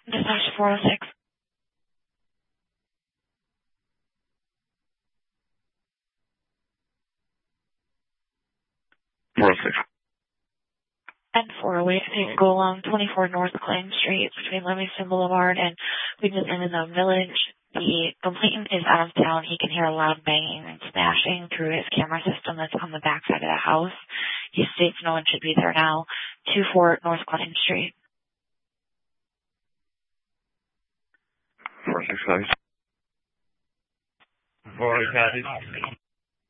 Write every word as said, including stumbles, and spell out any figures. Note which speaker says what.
Speaker 1: Dispatch four oh six.
Speaker 2: four oh six.
Speaker 1: And four oh eight, so you can go along twenty-four North Claim Street between Livingston Boulevard and Queens in the Village. The complainant is out of town. He can hear a loud banging and smashing through his camera system that's on the back side of the house. He states no one should be there now. two four North Claim Street.
Speaker 2: four six five.
Speaker 3: four eight, copy.